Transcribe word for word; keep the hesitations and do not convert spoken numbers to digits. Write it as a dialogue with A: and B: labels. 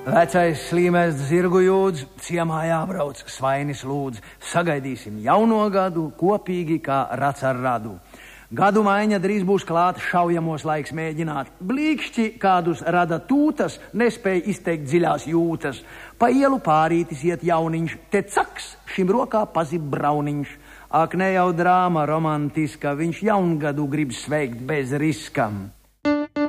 A: Vecais slīmēs zirgu jūdz, ciemā jābrauc, svainis lūdz. Sagaidīsim jauno gadu, kopīgi kā rats ar radu. Gadu maiņa drīz būs klāt, šaujamos laiks mēģināt. Blīkšķi kādus rada tūtas, nespēj izteikt dziļās jūtas. Pa ielu pārītis iet jauniņš, te caks, šim rokā pazib brauniņš. Ak, ne jau drāma romantiska, viņš jaungadu grib sveikt bez riskam.